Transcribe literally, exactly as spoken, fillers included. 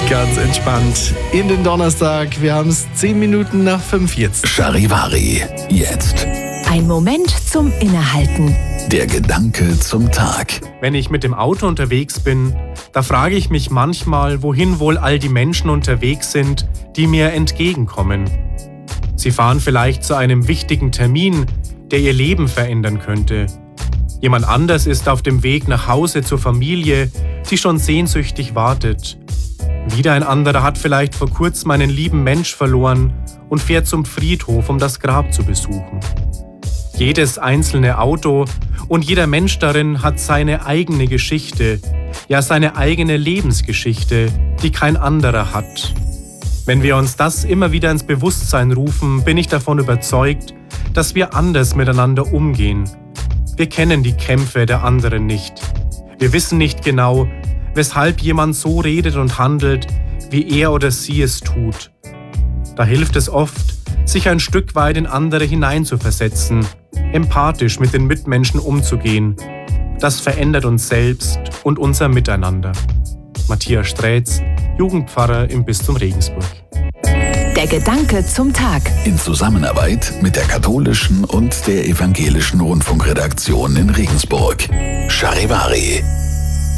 Ganz entspannt in den Donnerstag. Wir haben es zehn Minuten nach fünf jetzt. Charivari, jetzt. Ein Moment zum Innehalten. Der Gedanke zum Tag. Wenn ich mit dem Auto unterwegs bin, da frage ich mich manchmal, wohin wohl all die Menschen unterwegs sind, die mir entgegenkommen. Sie fahren vielleicht zu einem wichtigen Termin, der ihr Leben verändern könnte. Jemand anders ist auf dem Weg nach Hause zur Familie, die schon sehnsüchtig wartet. Wieder ein anderer hat vielleicht vor kurzem einen lieben Mensch verloren und fährt zum Friedhof, um das Grab zu besuchen. Jedes einzelne Auto und jeder Mensch darin hat seine eigene Geschichte, ja seine eigene Lebensgeschichte, die kein anderer hat. Wenn wir uns das immer wieder ins Bewusstsein rufen, bin ich davon überzeugt, dass wir anders miteinander umgehen. Wir kennen die Kämpfe der anderen nicht. Wir wissen nicht genau, weshalb jemand so redet und handelt, wie er oder sie es tut. Da hilft es oft, sich ein Stück weit in andere hineinzuversetzen, empathisch mit den Mitmenschen umzugehen. Das verändert uns selbst und unser Miteinander. Matthias Strätz, Jugendpfarrer im Bistum Regensburg. Der Gedanke zum Tag. In Zusammenarbeit mit der katholischen und der evangelischen Rundfunkredaktion in Regensburg. Charivari.